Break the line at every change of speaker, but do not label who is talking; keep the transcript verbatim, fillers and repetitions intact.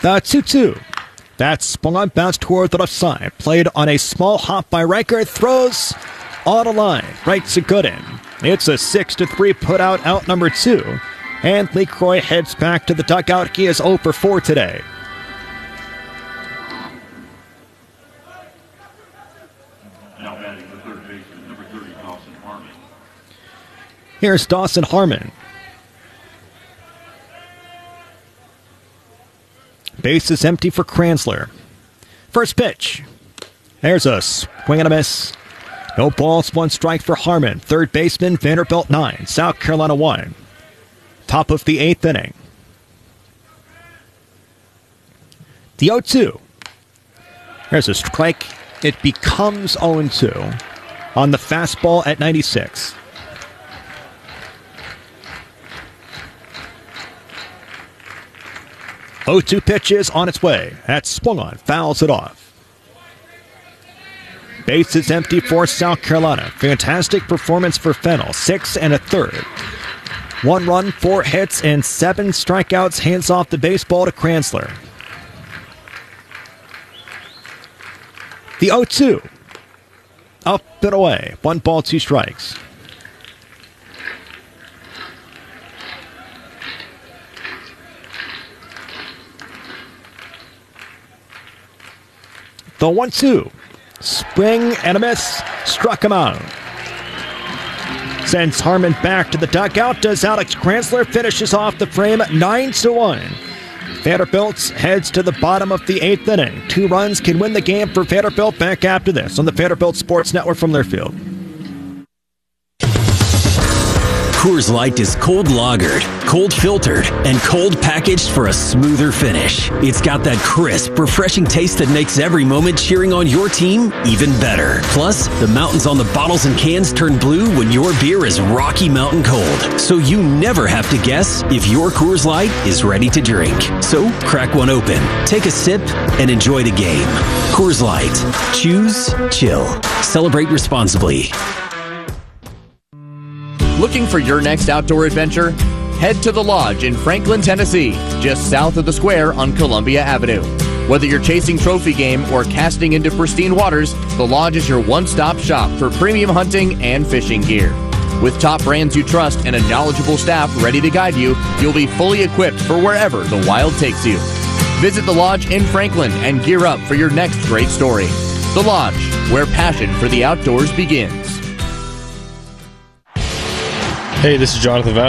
The two two. That's sprung on, bounce toward the left side. Played on a small hop by Riker. Throws on a line. Right to Gooden. It's a six to three put out, out number two. And LeCroy heads back to the dugout. He is zero for four today.
Now batting for third baseman, number thirty, Dawson Harmon.
Here's Dawson Harmon. Base is empty for Kranzler. First pitch. There's a swing and a miss. No balls, one strike for Harmon. Third baseman, Vanderbilt nine, South Carolina one. Top of the eighth inning. The oh two. There's a strike. It becomes oh two on the fastball at ninety-six. oh two pitch is on its way. That's swung on, fouls it off. Base is empty for South Carolina. Fantastic performance for Fennell. Six and a third. One run, four hits, and seven strikeouts. Hands off the baseball to Kranzler. The oh two. Up and away. One ball, two strikes. The one two. Swing and a miss. Struck him out. Sends Harmon back to the dugout. Does Alex Kranzler. Finishes off the frame nine to one. Vanderbilt heads to the bottom of the eighth inning. Two runs can win the game for Vanderbilt. Back after this on the Vanderbilt Sports Network from Learfield.
Coors Light is cold lagered, cold filtered, and cold packaged for a smoother finish. It's got that crisp, refreshing taste that makes every moment cheering on your team even better. Plus, the mountains on the bottles and cans turn blue when your beer is Rocky Mountain cold. So you never have to guess if your Coors Light is ready to drink. So crack one open, take a sip, and enjoy the game. Coors Light. Choose chill. Celebrate responsibly.
Looking for your next outdoor adventure? Head to The Lodge in Franklin, Tennessee, just south of the square on Columbia Avenue. Whether you're chasing trophy game or casting into pristine waters, The Lodge is your one-stop shop for premium hunting and fishing gear. With top brands you trust and a knowledgeable staff ready to guide you, you'll be fully equipped for wherever the wild takes you. Visit The Lodge in Franklin and gear up for your next great story. The Lodge, where passion for the outdoors begins.
Hey, this is Jonathan Vaughn.